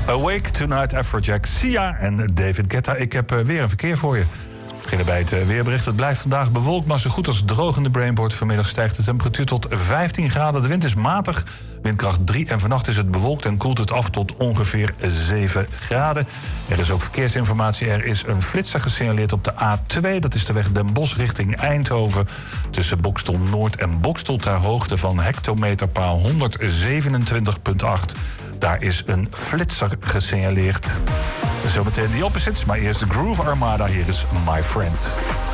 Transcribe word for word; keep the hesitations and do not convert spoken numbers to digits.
Awake Tonight, Afrojack, Sia en David Guetta. Ik heb uh, weer een verkeer voor je. We beginnen bij het uh, weerbericht. Het blijft vandaag bewolkt, maar zo goed als droog in de Brainboard. Vanmiddag stijgt de temperatuur tot vijftien graden. De wind is matig, windkracht drie. En vannacht is het bewolkt en koelt het af tot ongeveer zeven graden. Er is ook verkeersinformatie. Er is een flitser gesignaleerd op de A twee. Dat is de weg Den Bosch richting Eindhoven. Tussen Bokstel Noord en Bokstel ter hoogte van hectometerpaal honderdzevenentwintig komma acht. Daar is een flitser gesignaleerd. Zometeen die opposites, maar eerst de Groove Armada. Hier is My Friend.